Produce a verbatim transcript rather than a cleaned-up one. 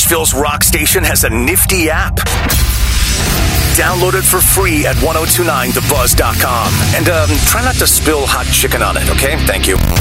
Nashville's rock station has a nifty app. Download it for free at ten twenty-nine the buzz dot com. And um, try not to spill hot chicken on it, okay? Thank you.